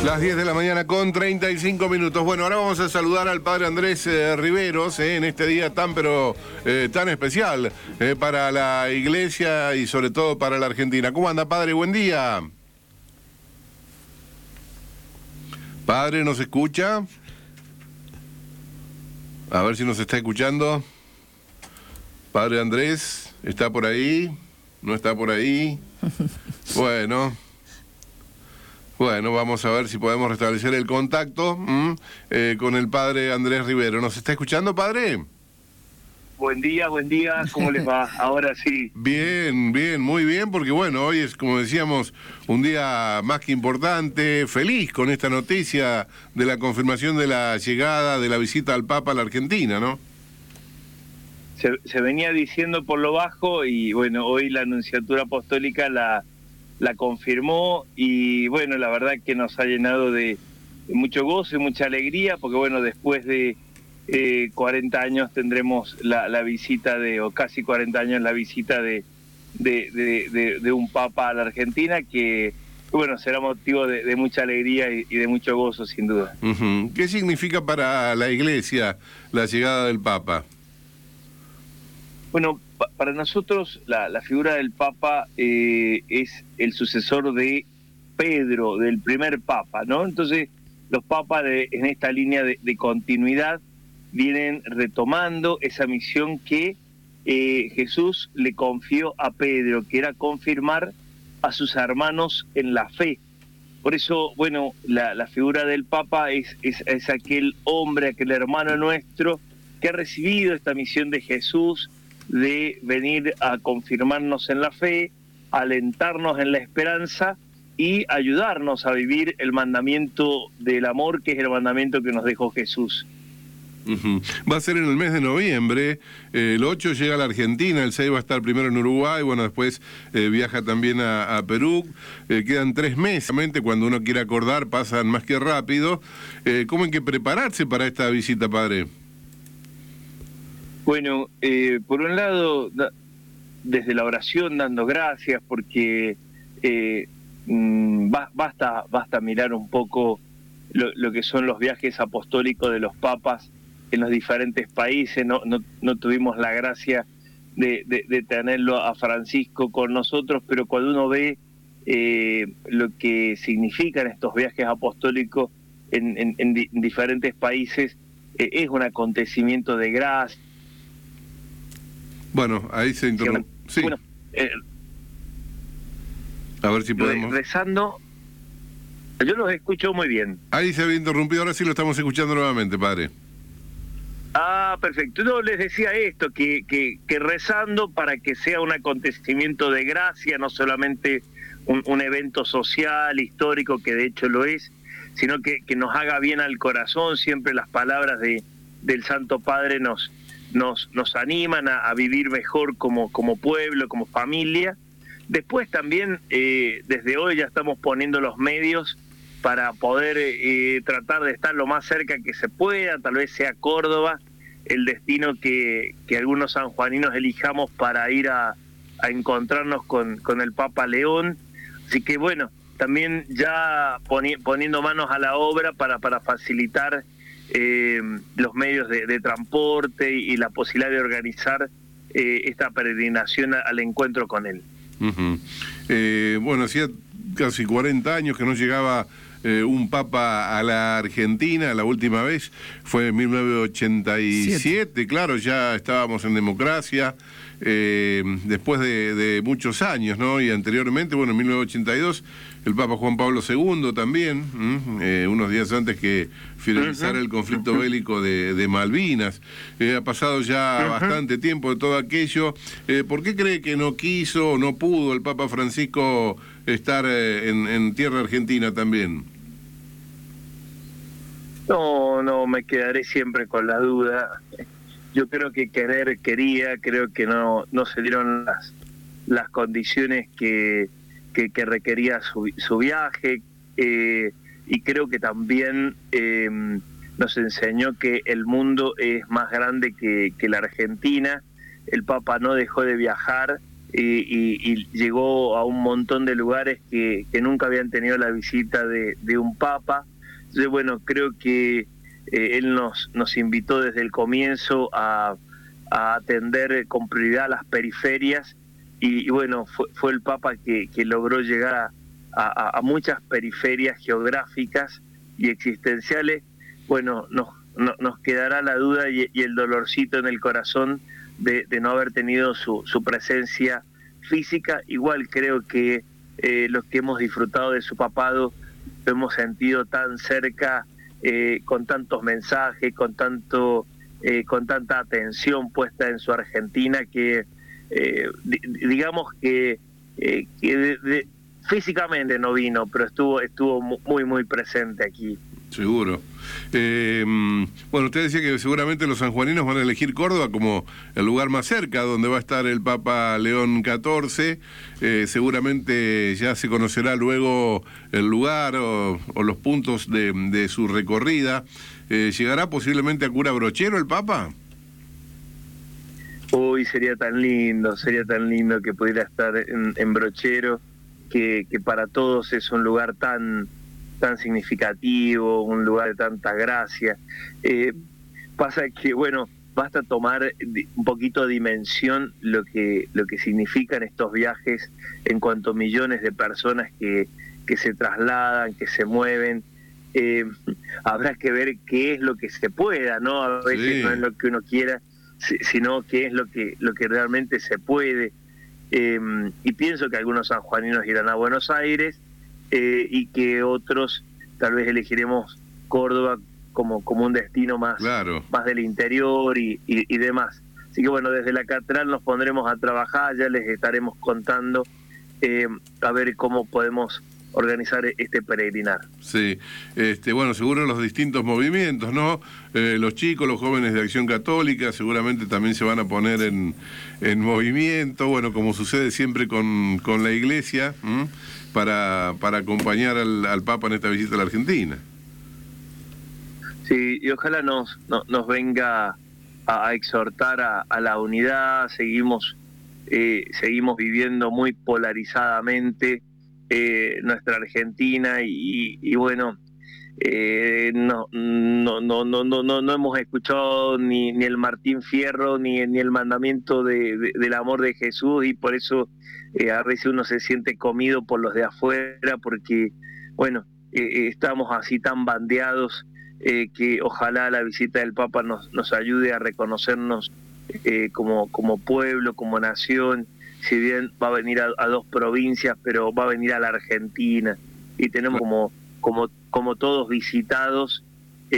Las 10 de la mañana con 35 minutos. Bueno, ahora vamos a saludar al padre Andrés Riveros en este día tan especial para la iglesia y sobre todo para la Argentina. ¿Cómo anda, padre? Buen día. Padre, ¿nos escucha? A ver si nos está escuchando. Padre Andrés, ¿está por ahí? ¿No está por ahí? Bueno, vamos a ver si podemos restablecer el contacto con el padre Andrés Rivero. ¿Nos está escuchando, padre? Buen día, ¿cómo les va? Ahora sí. Bien, muy bien, porque bueno, hoy es, como decíamos, un día más que importante, feliz con esta noticia de la confirmación de la llegada, de la visita al Papa a la Argentina, ¿no? Se venía diciendo por lo bajo y bueno, hoy la Nunciatura Apostólica la confirmó y bueno, la verdad que nos ha llenado de mucho gozo y mucha alegría, porque bueno, después de 40 años tendremos la visita o casi 40 años la visita de un Papa a la Argentina que bueno, será motivo de mucha alegría y de mucho gozo, sin duda. ¿Qué significa para la Iglesia la llegada del Papa? Bueno, para nosotros la figura del Papa es el sucesor de Pedro, del primer Papa, ¿no? Entonces, los papas en esta línea de continuidad vienen retomando esa misión que Jesús le confió a Pedro, que era confirmar a sus hermanos en la fe. Por eso, bueno, la figura del Papa es aquel hombre, aquel hermano nuestro que ha recibido esta misión de Jesús, de venir a confirmarnos en la fe, alentarnos en la esperanza y ayudarnos a vivir el mandamiento del amor, que es el mandamiento que nos dejó Jesús. Va a ser en el mes de noviembre, el 8 llega a la Argentina, el 6 va a estar primero en Uruguay, bueno, después viaja también a Perú, quedan 3 meses, cuando uno quiere acordar pasan más que rápido. ¿Cómo hay que prepararse para esta visita, padre? Bueno, por un lado, desde la oración dando gracias, porque basta mirar un poco lo que son los viajes apostólicos de los papas en los diferentes países. No tuvimos la gracia de tenerlo a Francisco con nosotros, pero cuando uno ve lo que significan estos viajes apostólicos en diferentes países, es un acontecimiento de gracia. Bueno, ahí se interrumpe. Sí. Bueno, a ver si podemos. Rezando, yo los escucho muy bien. Ahí se había interrumpido, ahora sí lo estamos escuchando nuevamente, padre. Ah, perfecto. Yo les decía esto, que rezando para que sea un acontecimiento de gracia, no solamente un evento social, histórico, que de hecho lo es, sino que nos haga bien al corazón. Siempre las palabras del Santo Padre nos animan a vivir mejor como pueblo, como familia. Después también, desde hoy ya estamos poniendo los medios para poder tratar de estar lo más cerca que se pueda, tal vez sea Córdoba el destino que algunos sanjuaninos elijamos para ir a encontrarnos con el Papa León. Así que bueno, también ya poniendo manos a la obra para facilitar los medios de transporte y la posibilidad de organizar esta peregrinación al encuentro con él. Bueno, hacía casi 40 años que no llegaba un papa a la Argentina. La última vez fue en 1987, claro, ya estábamos en democracia, después de muchos años, ¿no? Y anteriormente, bueno, en 1982, el Papa Juan Pablo II también, unos días antes que finalizara el conflicto bélico de Malvinas. Ha pasado ya bastante tiempo de todo aquello. ¿Por qué cree que no quiso o no pudo el Papa Francisco estar en tierra argentina también? No, me quedaré siempre con la duda. Yo creo que quería, creo que no se dieron las condiciones que requería su viaje, y creo que también nos enseñó que el mundo es más grande que la Argentina. El Papa no dejó de viajar, y llegó a un montón de lugares que nunca habían tenido la visita de un papa. Entonces, bueno, creo que él nos invitó desde el comienzo a atender con prioridad las periferias y bueno, fue el papa que logró llegar a muchas periferias geográficas y existenciales. Bueno, nos quedará la duda y el dolorcito en el corazón de no haber tenido su presencia física. Igual creo que los que hemos disfrutado de su papado lo hemos sentido tan cerca, con tantos mensajes, con tanta atención puesta en su Argentina, que digamos que físicamente no vino, pero estuvo muy, muy presente aquí. Seguro. Bueno, usted decía que seguramente los sanjuaninos van a elegir Córdoba como el lugar más cerca donde va a estar el Papa León XIV. Seguramente ya se conocerá luego el lugar o los puntos de su recorrida. ¿Llegará posiblemente a Cura Brochero el Papa? Uy, sería tan lindo que pudiera estar en Brochero, que para todos es un lugar tan significativo, un lugar de tanta gracia. Pasa que, bueno, basta tomar un poquito de dimensión lo que significan estos viajes en cuanto a millones de personas que se trasladan, que se mueven. Habrá que ver qué es lo que se pueda, ¿no? A veces no es lo que uno quiera, sino qué es lo que realmente se puede. Y pienso que algunos sanjuaninos irán a Buenos Aires, y que otros tal vez elegiremos Córdoba como un destino más del interior y demás. Así que bueno, desde la catedral nos pondremos a trabajar, ya les estaremos contando a ver cómo podemos organizar este peregrinar. Sí, bueno, seguro los distintos movimientos, ¿no? Los chicos, los jóvenes de Acción Católica seguramente también se van a poner en movimiento, bueno, como sucede siempre con la Iglesia, para acompañar al Papa en esta visita a la Argentina. Sí, y ojalá nos venga a exhortar a la unidad. Seguimos viviendo muy polarizadamente nuestra Argentina y bueno, no hemos escuchado ni el Martín Fierro ni el mandamiento del amor de Jesús, y por eso a veces uno se siente comido por los de afuera, porque bueno, estamos así tan bandeados, que ojalá la visita del Papa nos ayude a reconocernos como pueblo, como nación. Si bien va a venir a dos provincias, pero va a venir a la Argentina, y tenemos como todos visitados,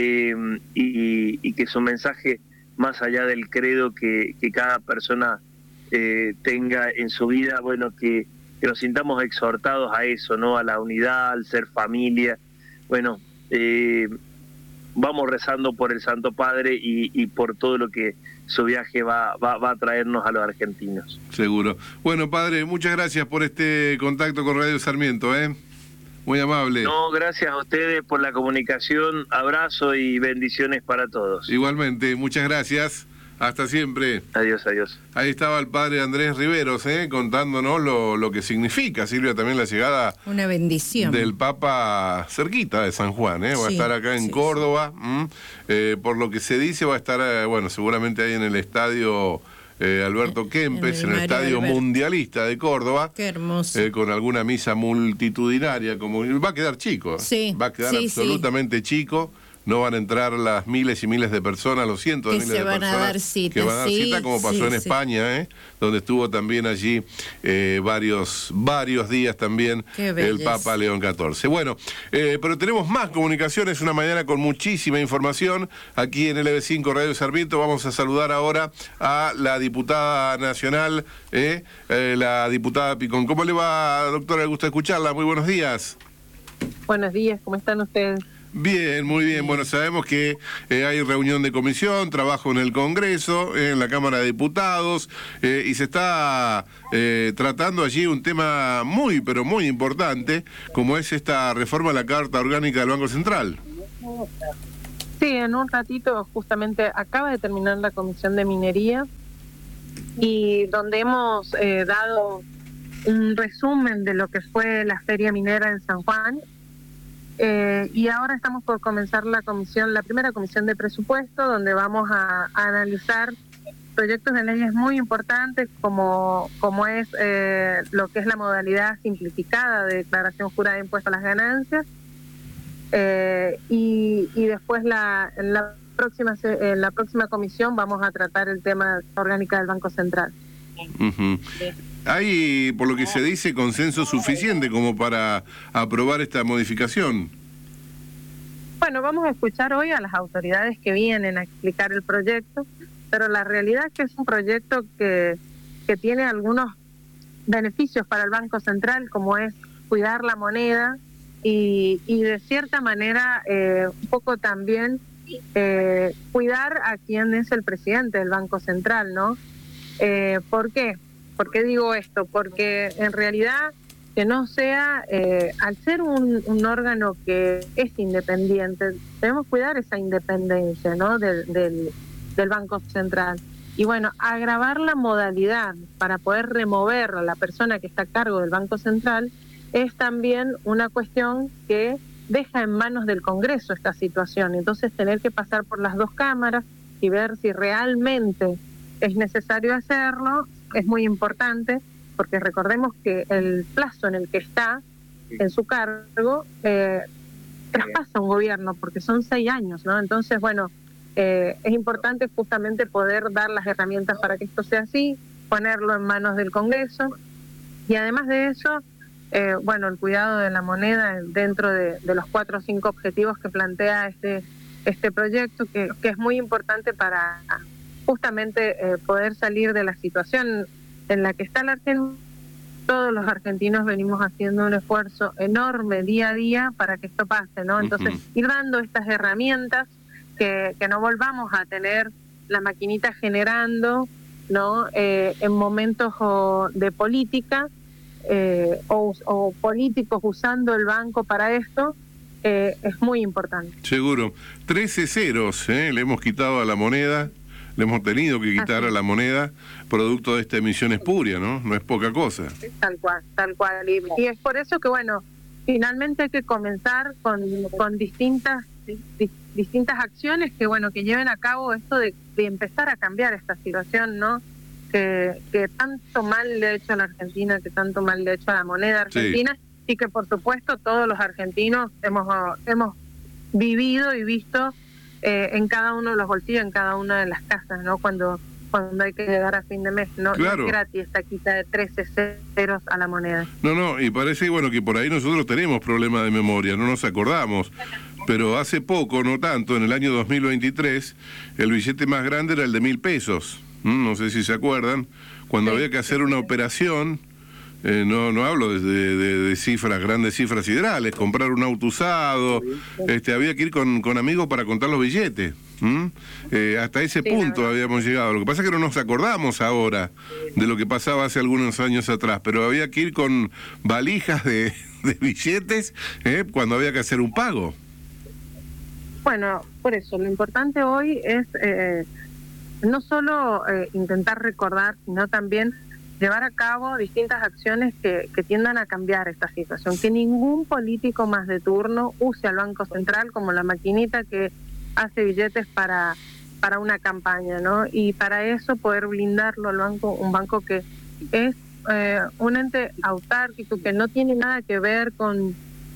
y que su mensaje, más allá del credo que cada persona tenga en su vida, bueno, que nos sintamos exhortados a eso, ¿no? A la unidad, al ser familia. Bueno, vamos rezando por el Santo Padre y por todo lo que su viaje va a traernos a los argentinos. Seguro. Bueno, padre, muchas gracias por este contacto con Radio Sarmiento, muy amable. No, gracias a ustedes por la comunicación, abrazo y bendiciones para todos. Igualmente, muchas gracias. Hasta siempre. Adiós, adiós. Ahí estaba el padre Andrés Riveros, contándonos lo que significa, Silvia, también la llegada, una bendición, del Papa cerquita de San Juan. Va a estar acá en Córdoba. Por lo que se dice, va a estar, bueno, seguramente ahí en el estadio Alberto Kempes, en el estadio mundialista de Córdoba. Qué hermoso. Con alguna misa multitudinaria, como va a quedar chico. Va a quedar absolutamente chico. No van a entrar las miles y miles de personas, los cientos de miles de personas que van a dar cita, como pasó en España, donde estuvo también allí varios días también el Papa León XIV. Bueno, pero tenemos más comunicaciones, una mañana con muchísima información aquí en LB5 Radio Sarmiento. Vamos a saludar ahora a la diputada nacional, la diputada Picón. ¿Cómo le va, doctora? Me gusta escucharla. Muy buenos días. Buenos días, ¿cómo están ustedes? Bien, muy bien. Bueno, sabemos que hay reunión de comisión, trabajo en el Congreso, en la Cámara de Diputados, y se está tratando allí un tema muy, pero muy importante, como es esta reforma a la Carta Orgánica del Banco Central. Sí, en un ratito, justamente acaba de terminar la Comisión de Minería, y donde hemos dado un resumen de lo que fue la Feria Minera en San Juan. Y ahora estamos por comenzar la primera comisión de presupuesto, donde vamos a analizar proyectos de leyes muy importantes como es lo que es la modalidad simplificada de declaración jurada de impuesto a las ganancias, y después en la próxima comisión vamos a tratar el tema orgánica del Banco Central. Uh-huh. ¿Hay, por lo que se dice, consenso suficiente como para aprobar esta modificación? Bueno, vamos a escuchar hoy a las autoridades que vienen a explicar el proyecto, pero la realidad es que es un proyecto que tiene algunos beneficios para el Banco Central, como es cuidar la moneda y de cierta manera un poco también cuidar a quien es el presidente del Banco Central, ¿no? ¿Por qué? ¿Por qué digo esto? Porque en realidad que no sea, al ser un órgano que es independiente, debemos cuidar esa independencia, ¿no? del Banco Central. Y bueno, agravar la modalidad para poder remover a la persona que está a cargo del Banco Central es también una cuestión que deja en manos del Congreso esta situación. Entonces tener que pasar por las dos cámaras y ver si realmente es necesario hacerlo es muy importante, porque recordemos que el plazo en el que está en su cargo traspasa un gobierno, porque son 6 años, ¿no? Entonces, bueno, es importante justamente poder dar las herramientas para que esto sea así, ponerlo en manos del Congreso, y además de eso, bueno, el cuidado de la moneda dentro de los 4 o 5 objetivos que plantea este proyecto, que es muy importante para justamente poder salir de la situación en la que está la Argentina. Todos los argentinos venimos haciendo un esfuerzo enorme día a día para que esto pase, ¿no? Entonces, ir dando estas herramientas, que no volvamos a tener la maquinita generando, ¿no? En momentos de política, o políticos usando el banco para esto, es muy importante. Seguro. 13 ceros, le hemos quitado a la moneda. Le hemos tenido que quitar a la moneda producto de esta emisión espuria, ¿no? No es poca cosa. Tal cual, tal cual. Y es por eso que, bueno, finalmente hay que comenzar con distintas acciones que, bueno, que lleven a cabo esto de empezar a cambiar esta situación, ¿no? Que tanto mal le ha hecho a la Argentina, que tanto mal le ha hecho a la moneda argentina, sí. Y que, por supuesto, todos los argentinos hemos vivido y visto en cada uno de los bolsillos, en cada una de las casas, ¿no? Cuando hay que llegar a fin de mes, ¿no? Claro. No es gratis esta quita de 13 ceros a la moneda. No, y parece, bueno, que por ahí nosotros tenemos problemas de memoria, no nos acordamos, pero hace poco, no tanto, en el año 2023, el billete más grande era el de 1.000 pesos, no sé si se acuerdan, cuando había que hacer una operación. No hablo de cifras, grandes cifras siderales, comprar un auto usado, había que ir con amigos para contar los billetes. Hasta ese punto habíamos llegado. Lo que pasa es que no nos acordamos ahora de lo que pasaba hace algunos años atrás, pero había que ir con valijas de billetes cuando había que hacer un pago. Bueno, por eso, lo importante hoy es no solo intentar recordar, sino también llevar a cabo distintas acciones que tiendan a cambiar esta situación. Que ningún político más de turno use al Banco Central como la maquinita que hace billetes para una campaña, ¿no? Y para eso poder blindarlo al banco, un banco que es un ente autárquico, que no tiene nada que ver con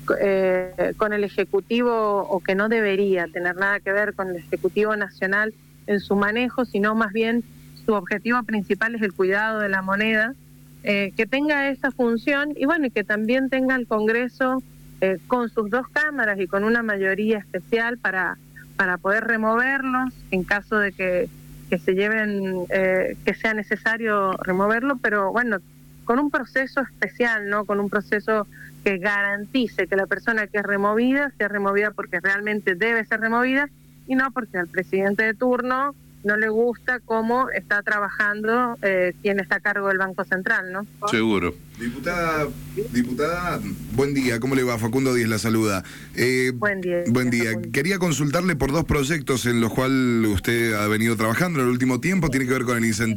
el Ejecutivo, o que no debería tener nada que ver con el Ejecutivo Nacional en su manejo, sino más bien su objetivo principal es el cuidado de la moneda, que tenga esa función, y bueno, y que también tenga el Congreso con sus 2 cámaras y con una mayoría especial para poder removerlos en caso de que se lleven, que sea necesario removerlo, pero bueno, con un proceso especial, ¿no? Con un proceso que garantice que la persona que es removida sea removida porque realmente debe ser removida, y no porque al presidente de turno no le gusta cómo está trabajando quien está a cargo del Banco Central, ¿no? Seguro. Diputada, buen día, ¿cómo le va? Facundo Díez la saluda. Buen día. Buen día. Quería consultarle por 2 proyectos en los cuales usted ha venido trabajando en el último tiempo. Tiene que ver con el incentivo